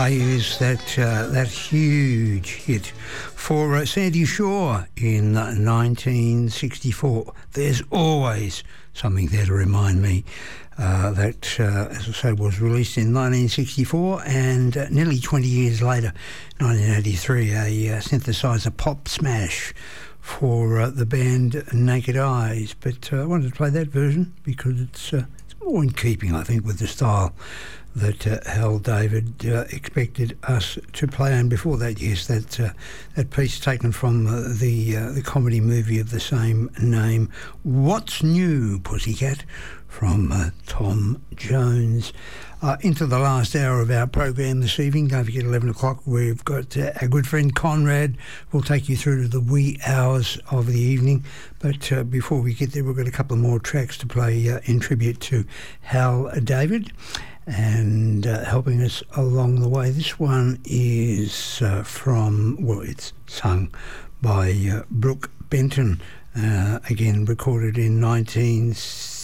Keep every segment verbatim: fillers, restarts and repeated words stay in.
is that uh, that huge hit for uh, Sandy Shaw in uh, nineteen sixty-four. There's always something there to remind me uh, that, uh, as I said, was released in nineteen sixty-four, and uh, nearly twenty years later, nineteen eighty-three, a uh, synthesizer pop smash for uh, the band Naked Eyes. But uh, I wanted to play that version because it's, uh, it's more in keeping, I think, with the style that uh, Hal David uh, expected us to play. And before that, yes, that uh, that piece taken from uh, the uh, the comedy movie of the same name, What's New, Pussycat, from uh, Tom Jones. Uh, into the last hour of our program this evening. Don't forget, eleven o'clock, we've got uh, our good friend Conrad will take you through to the wee hours of the evening. But uh, before we get there, we've got a couple of more tracks to play uh, in tribute to Hal David. And uh, helping us along the way, this one is uh, from, well, it's sung by uh, Brooke Benton, uh, again recorded in nineteen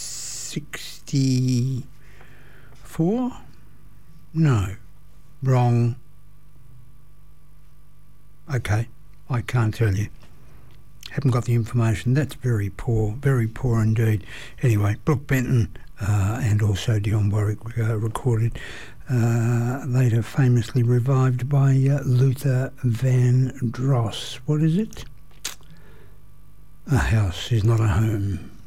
sixty-four? No, wrong. Okay, I can't tell you. Haven't got the information. That's very poor, very poor indeed. Anyway, Brooke Benton, Uh, and also Dionne Warwick uh, recorded, uh, later famously revived by uh, Luther Vandross. What is it? A house is not a home.